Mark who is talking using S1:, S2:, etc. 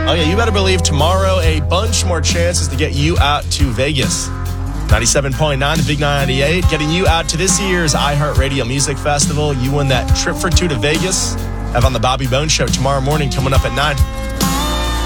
S1: Oh, yeah, you better believe tomorrow a bunch more chances to get you out to Vegas. 97.9, the Big 98, getting you out to this year's iHeartRadio Music Festival. You win that trip for two to Vegas. Have on the Bobby Bones Show tomorrow morning coming up at 9.